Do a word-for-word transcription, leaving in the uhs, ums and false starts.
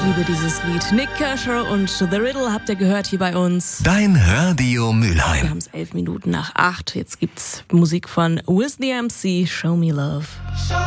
liebe dieses Lied. Nick Kershaw und The Riddle habt ihr gehört hier bei uns. Dein Radio Mülheim. Wir haben es elf Minuten nach acht. Jetzt gibt's Musik von Wiz the M C, Show Me Love.